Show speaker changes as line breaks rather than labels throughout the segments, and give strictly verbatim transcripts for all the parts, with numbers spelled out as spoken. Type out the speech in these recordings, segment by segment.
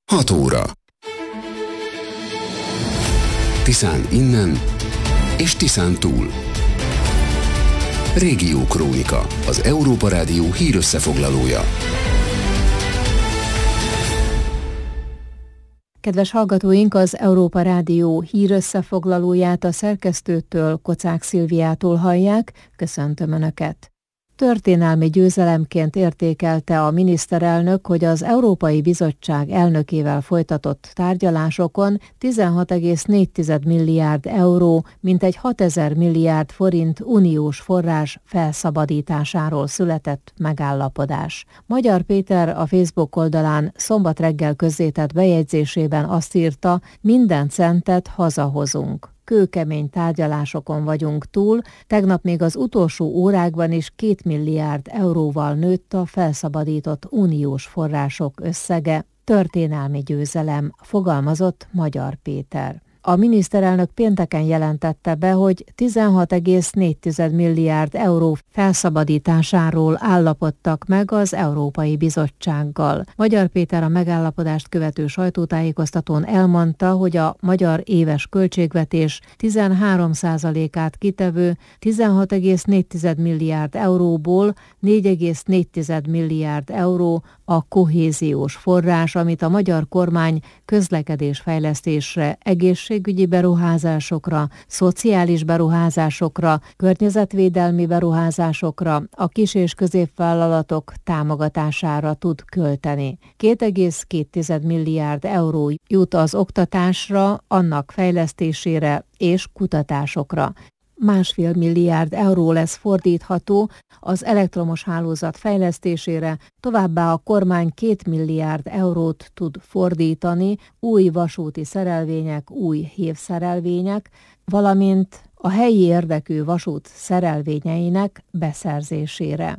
hat óra. Tiszán innen és Tiszán túl. Régiókrónika, az Európa Rádió hírösszefoglalója.
Kedves hallgatóink, az Európa Rádió hírösszefoglalóját a szerkesztőtől, Kocák Szilviától hallják. Köszöntöm Önöket! Történelmi győzelemként értékelte a miniszterelnök, hogy az Európai Bizottság elnökével folytatott tárgyalásokon tizenhat egész négy milliárd euró, mintegy hatezer milliárd forint uniós forrás felszabadításáról született megállapodás. Magyar Péter a Facebook oldalán szombat reggel közzétett bejegyzésében azt írta, minden centet hazahozunk. Kőkemény tárgyalásokon vagyunk túl, tegnap még az utolsó órákban is két milliárd euróval nőtt a felszabadított uniós források összege. Történelmi győzelem, fogalmazott Magyar Péter. A miniszterelnök pénteken jelentette be, hogy tizenhat egész négy milliárd euró felszabadításáról állapodtak meg az Európai Bizottsággal. Magyar Péter a megállapodást követő sajtótájékoztatón elmondta, hogy a magyar éves költségvetés tizenhárom százalékát kitevő tizenhat egész négy milliárd euróból négy egész négy milliárd euró a kohéziós forrás, amit a magyar kormány közlekedésfejlesztésre, egészségügyi beruházásokra, szociális beruházásokra, környezetvédelmi beruházásokra, a kis- és középvállalatok támogatására tud költeni. két egész két milliárd euró jut az oktatásra, annak fejlesztésére és kutatásokra. Másfél milliárd euró lesz fordítható az elektromos hálózat fejlesztésére, továbbá a kormány két milliárd eurót tud fordítani új vasúti szerelvények, új hévszerelvények, valamint a helyi érdekű vasút szerelvényeinek beszerzésére.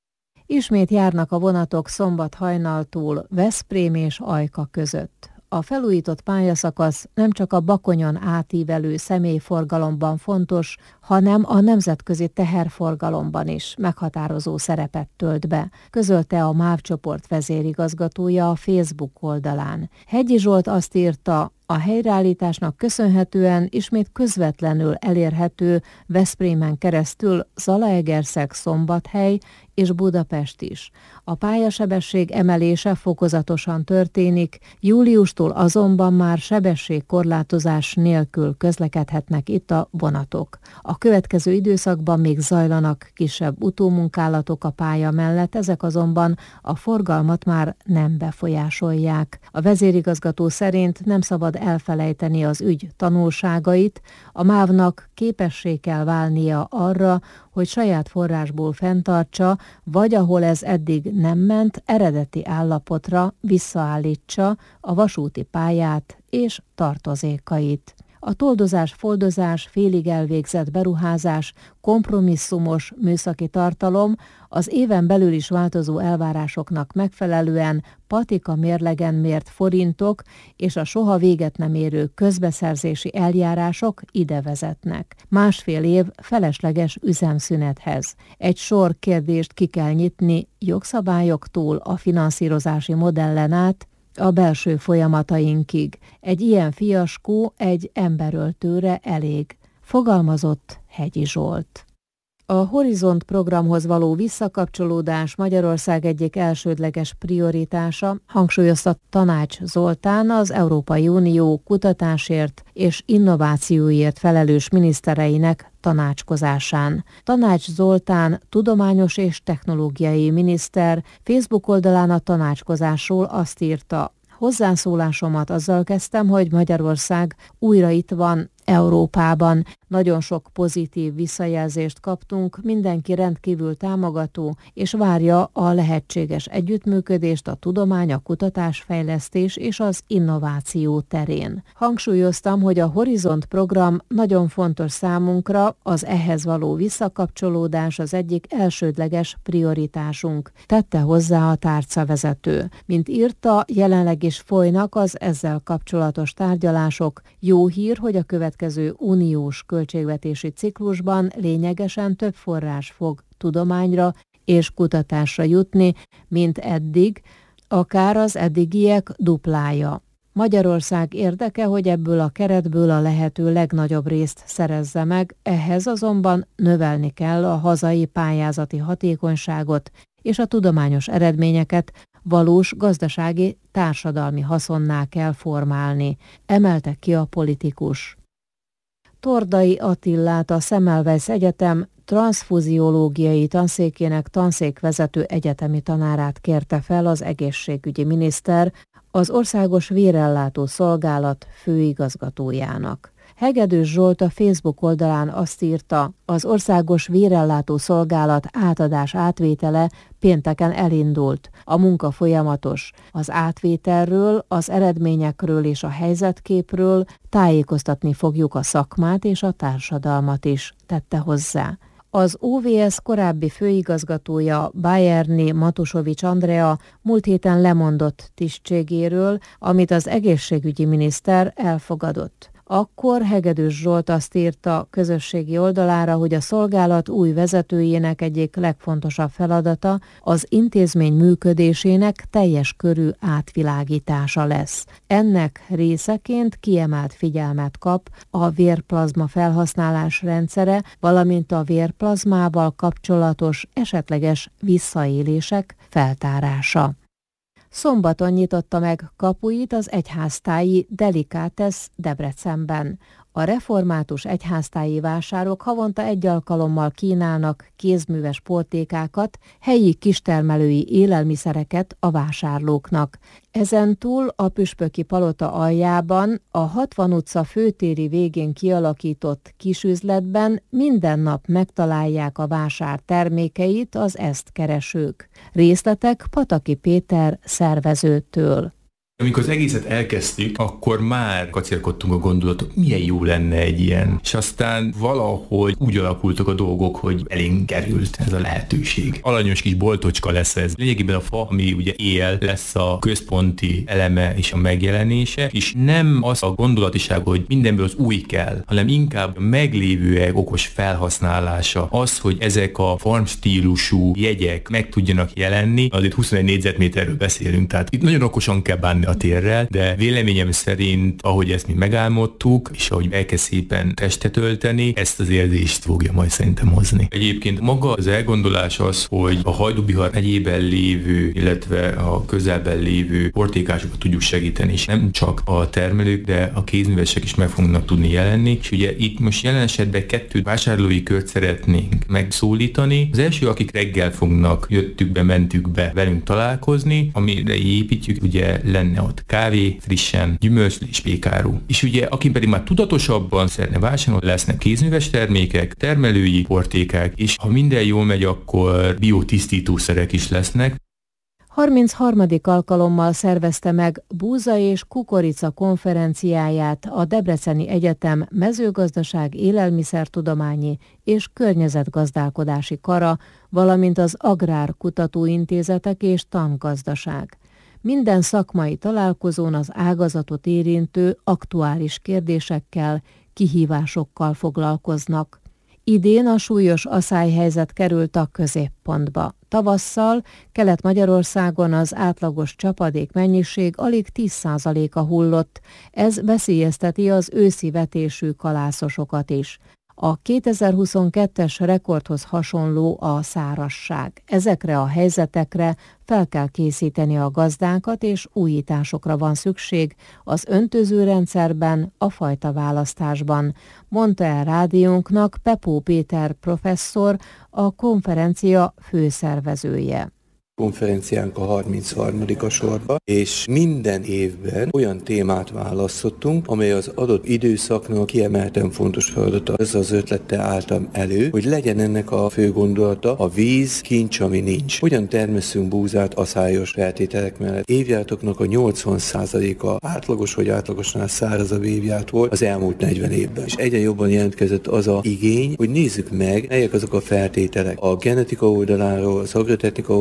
Ismét járnak a vonatok szombat hajnaltól Veszprém és Ajka között. A felújított pályaszakasz nem csak a Bakonyon átívelő személyforgalomban fontos, hanem a nemzetközi teherforgalomban is meghatározó szerepet tölt be, közölte a MÁV csoport vezérigazgatója a Facebook oldalán. Hegyi Zsolt azt írta, a helyreállításnak köszönhetően ismét közvetlenül elérhető Veszprémen keresztül Zalaegerszeg, Szombathely és Budapest is. A pályasebesség emelése fokozatosan történik, júliustól azonban már sebességkorlátozás nélkül közlekedhetnek itt a vonatok. A következő időszakban még zajlanak kisebb utómunkálatok a pálya mellett, ezek azonban a forgalmat már nem befolyásolják. A vezérigazgató szerint nem szabad elfelejteni az ügy tanulságait, a mávnak képessé kell válnia arra, hogy saját forrásból fenntartsa, vagy ahol ez eddig nem ment, eredeti állapotra visszaállítsa a vasúti pályát és tartozékait. A toldozás-foldozás, félig elvégzett beruházás, kompromisszumos műszaki tartalom az éven belül is változó elvárásoknak megfelelően patika mérlegen mért forintok és a soha véget nem érő közbeszerzési eljárások ide vezetnek. Másfél év felesleges üzemszünethez. Egy sor kérdést ki kell nyitni jogszabályoktól a finanszírozási modellen át, a belső folyamatainkig. Egy ilyen fiaskó egy emberöltőre elég, fogalmazott Hegyi Zsolt. A Horizont programhoz való visszakapcsolódás Magyarország egyik elsődleges prioritása, hangsúlyozta Tanács Zoltán, az Európai Unió kutatásért és innovációért felelős minisztereinek tanácskozásán. Tanács Zoltán, tudományos és technológiai miniszter Facebook oldalán a tanácskozásról azt írta, hozzászólásomat azzal kezdtem, hogy Magyarország újra itt van Európában. Nagyon sok pozitív visszajelzést kaptunk, mindenki rendkívül támogató, és várja a lehetséges együttműködést a tudomány, a kutatásfejlesztés és az innováció terén. Hangsúlyoztam, hogy a Horizont program nagyon fontos számunkra, az ehhez való visszakapcsolódás az egyik elsődleges prioritásunk, tette hozzá a tárcavezető. Mint írta, jelenleg is folynak az ezzel kapcsolatos tárgyalások. Jó hír, hogy a következő uniós költségvetési ciklusban lényegesen több forrás fog tudományra és kutatásra jutni, mint eddig. akár az eddigiek duplája. Magyarország érdeke, hogy ebből a keretből a lehető legnagyobb részt szerezze meg, ehhez azonban növelni kell a hazai pályázati hatékonyságot és a tudományos eredményeket valós gazdasági, társadalmi haszonná kell formálni, emelte ki a politikus. Tordai Attillát, a Semmelweis Egyetem transzfuziológiai tanszékének tanszékvezető egyetemi tanárát kérte fel az egészségügyi miniszter az Országos Vérellátó Szolgálat főigazgatójának. Hegedűs Zsolt a Facebook oldalán azt írta, az Országos Vérellátó Szolgálat átadás átvétele pénteken elindult. A munka folyamatos. Az átvételről, az eredményekről és a helyzetképről tájékoztatni fogjuk a szakmát és a társadalmat is, tette hozzá. Az o vé es korábbi főigazgatója, Bayerné Matusovics Andrea múlt héten lemondott tisztségéről, amit az egészségügyi miniszter elfogadott. Akkor Hegedűs Zsolt azt írta közösségi oldalára, hogy a szolgálat új vezetőjének egyik legfontosabb feladata az intézmény működésének teljes körű átvilágítása lesz. Ennek részeként kiemelt figyelmet kap a vérplazma felhasználás rendszere, valamint a vérplazmával kapcsolatos esetleges visszaélések feltárása. Szombaton nyitotta meg kapuit az egyháztáji Delicatessen Debrecenben. A református egyháztáji vásárok havonta egy alkalommal kínálnak kézműves portékákat, helyi kistermelői élelmiszereket a vásárlóknak. Ezentúl a Püspöki Palota aljában, a hatvan utca főtéri végén kialakított kisüzletben minden nap megtalálják a vásár termékeit az ezt keresők. Részletek Pataki Péter szervezőtől.
Amikor az egészet elkezdtük, akkor már kacérkodtunk a gondolatok, milyen jó lenne egy ilyen. És aztán valahogy úgy alakultak a dolgok, hogy elénk került ez a lehetőség. Alanyos kis boltocska lesz ez. Lényegében a fa, ami ugye él, lesz a központi eleme és a megjelenése, és nem az a gondolatiság, hogy mindenből az új kell, hanem inkább a meglévőek okos felhasználása. Az, hogy ezek a farm stílusú jegyek meg tudjanak jelenni, azért huszonegy négyzetméterről beszélünk, tehát itt nagyon okosan kell bánni a térrel, de véleményem szerint, ahogy ezt mi megálmodtuk, és ahogy elkezd szépen testet ölteni, ezt az érzést fogja majd szerintem hozni. Egyébként maga az elgondolás az, hogy a Hajdú-Bihar megyében lévő, illetve a közelben lévő portékásokat tudjuk segíteni, és nem csak a termelők, de a kézművesek is meg fognak tudni jelenni, és ugye itt most jelen esetben kettő vásárlói kört szeretnénk megszólítani. Az első, akik reggel fognak jöttük be, mentük be velünk találkozni, amire építjük, ugye lenne ott kávé, frissen, gyümölcs és pékáru. És ugye, aki pedig már tudatosabban szeretne vásárolni, lesznek kézműves termékek, termelői portékák, és ha minden jól megy, akkor biotisztítószerek is lesznek.
harmincharmadik alkalommal szervezte meg búza és kukorica konferenciáját a Debreceni Egyetem mezőgazdaság, élelmiszertudományi és környezetgazdálkodási kara, valamint az Agrárkutatóintézetek és Tangazdaság. Minden szakmai találkozón az ágazatot érintő aktuális kérdésekkel, kihívásokkal foglalkoznak. Idén a súlyos aszályhelyzet került a középpontba. Tavasszal Kelet-Magyarországon az átlagos csapadék mennyiség alig tíz százaléka hullott, ez veszélyezteti az őszi vetésű kalászosokat is. A kétezer-huszonkettes rekordhoz hasonló a szárazság. Ezekre a helyzetekre fel kell készíteni a gazdákat, és újításokra van szükség az öntözőrendszerben, a fajtaválasztásban, mondta el rádiónknak Pepó Péter professzor, a konferencia főszervezője.
Konferenciánk a harmincharmadik a sorba, és minden évben olyan témát választottunk, amely az adott időszaknak kiemelten fontos feladata. Ez az ötlete álltam elő, hogy legyen ennek a fő gondolata a víz, kincs, ami nincs. Hogyan termesszünk búzát aszályos feltételek mellett? Évjártoknak a nyolcvan százaléka átlagos vagy átlagosnál szárazabb évjárt volt az elmúlt negyven évben. És egyre jobban jelentkezett az a igény, hogy nézzük meg, melyek azok a feltételek a genetika oldaláról, az agrotechnika oldaláról,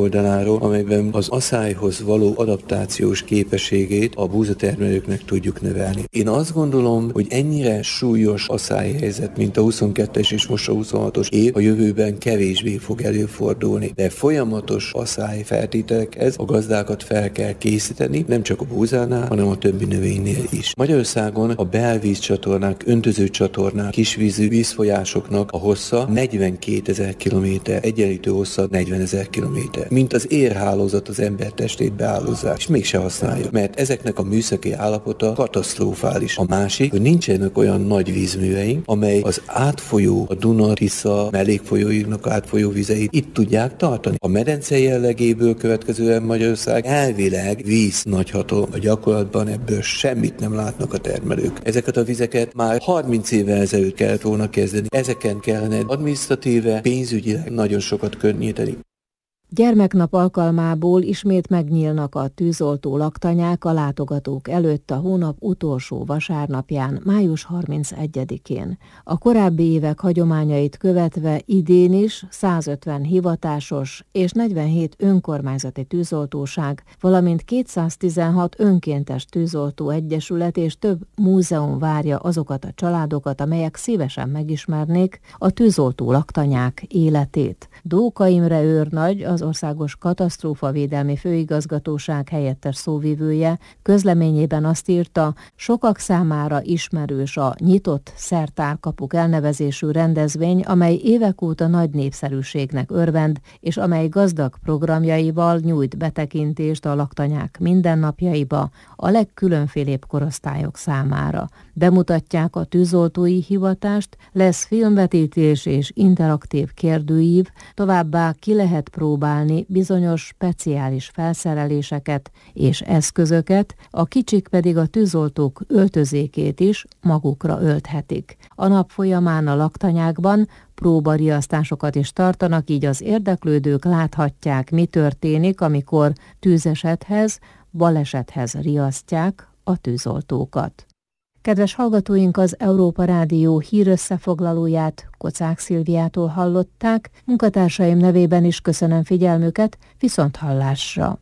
technikáról, amelyben az aszályhoz való adaptációs képességét a búzatermelőknek tudjuk növelni. Én azt gondolom, hogy ennyire súlyos aszályhelyzet, mint a huszonkettes és most a huszonhatos év, a jövőben kevésbé fog előfordulni. De folyamatos aszályfeltételekhez a gazdákat fel kell készíteni, nem csak a búzánál, hanem a többi növénynél is. Magyarországon a belvízcsatornák, öntözőcsatornák, kisvízű vízfolyásoknak a hossza negyvenkétezer kilométer, egyenlítő hossza negyvenezer kilométer. Mint az érhálózat az ember testét beállózzák, és mégse használjuk, mert ezeknek a műszaki állapota katasztrofális. A másik, hogy nincsenek olyan nagy vízműveink, amely az átfolyó, a Duna, Tisza mellékfolyóinak átfolyó vizeit itt tudják tartani. A medence jellegéből következően Magyarország elvileg víz nagyhatalom. A gyakorlatban ebből semmit nem látnak a termelők. Ezeket a vizeket már harminc évvel ezelőtt kellett volna kezdeni. Ezeken kellene adminisztratíve, pénzügyileg nagyon sokat könnyíteni.
Gyermeknap alkalmából ismét megnyílnak a tűzoltó laktanyák a látogatók előtt a hónap utolsó vasárnapján, május harmincegyedikén. A korábbi évek hagyományait követve idén is százötven hivatásos és negyvenhét önkormányzati tűzoltóság, valamint kétszáztizenhat önkéntes tűzoltó egyesület és több múzeum várja azokat a családokat, amelyek szívesen megismernék a tűzoltó laktanyák életét. Dóka Imre őrnagy, az Országos Katasztrófavédelmi Főigazgatóság helyettes szóvivője közleményében azt írta, sokak számára ismerős a Nyitott Szertárkapuk elnevezésű rendezvény, amely évek óta nagy népszerűségnek örvend, és amely gazdag programjaival nyújt betekintést a laktanyák mindennapjaiba a legkülönfélébb korosztályok számára. Bemutatják a tűzoltói hivatást, lesz filmvetítés és interaktív kérdőív, továbbá ki lehet próbálni bizonyos speciális felszereléseket és eszközöket, a kicsik pedig a tűzoltók öltözékét is magukra ölthetik. A nap folyamán a laktanyákban próbariasztásokat is tartanak, így az érdeklődők láthatják, mi történik, amikor tűzesethez, balesethez riasztják a tűzoltókat. Kedves hallgatóink, az Európa Rádió hírösszefoglalóját Kocák Szilviától hallották, munkatársaim nevében is köszönöm figyelmüket, viszonthallásra!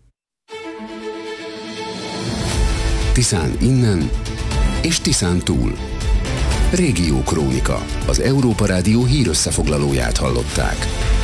Tiszán innen és Tiszán túl. Régió Krónika, az Európa Rádió hírösszefoglalóját hallották.